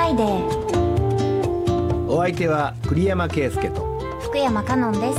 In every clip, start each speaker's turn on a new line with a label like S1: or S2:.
S1: ライデー。
S2: お相手は栗山圭介と
S1: 福山香音です。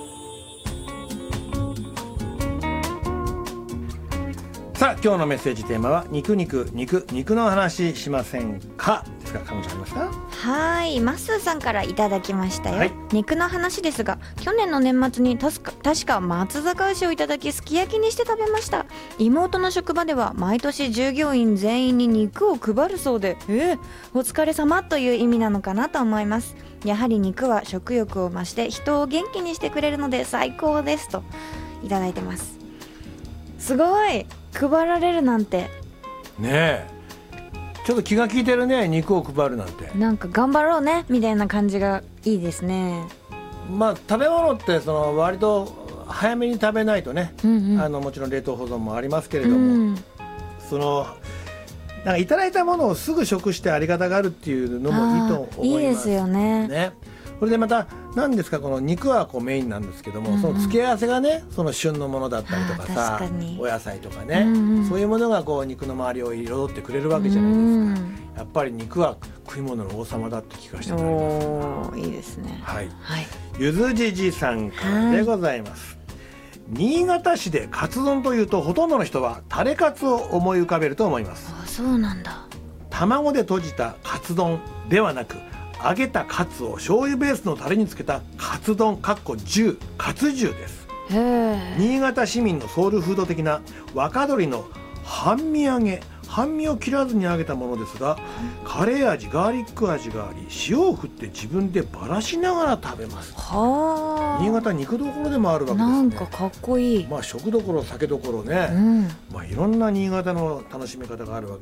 S2: さあ今日のメッセージテーマは肉の話しませんかですが、彼女ありますか？
S1: はい、マッスーさんからいただきましたよ、
S2: はい、
S1: 肉の話ですが、去年の年末に確か松阪牛をいただきすき焼きにして食べました。妹の職場では毎年従業員全員に肉を配るそうで、お疲れ様という意味なのかなと思います。やはり肉は食欲を増して人を元気にしてくれるので最高ですといただいてます。すごい、配られるなんて
S2: ねえ、ちょっと気が利いてるね。肉を配るなんて、
S1: なんか頑張ろうねみたいな感じがいいですね。
S2: まあ食べ物って割と早めに食べないとね、もちろん冷凍保存もありますけれども、なんかいただいたものをすぐ食してありがたがるっていうのもいいと思います。
S1: いいですよね。
S2: それでまた何ですか、この肉はこうメインなんですけども、その付け合わせがね、その旬のものだったりとかさ、お野菜とかね、そういうものがこう肉の周りを彩ってくれるわけじゃないですか。やっぱり肉は食い物の王様だって聞かせてもらいます。
S1: いいですね。
S2: はい、ゆずじじさんからでございます。新潟市でカツ丼というとほとんどの人はタレカツを思い浮かべると思います。
S1: そうなんだ。
S2: 卵で閉じたカツ丼ではなく、揚げたカツを醤油ベースのタレにつけたカツ丼カツ重です。新潟市民のソウルフード的な若鶏の半身揚げ、半身を切らずに揚げたものですが、カレー味、ガーリック味があり、塩を振って自分でばらしながら食べます。新潟肉どころでもあるわけですね。
S1: なんかかっこいい。
S2: 食どころ酒どころね、いろんな新潟の楽しみ方があるわけ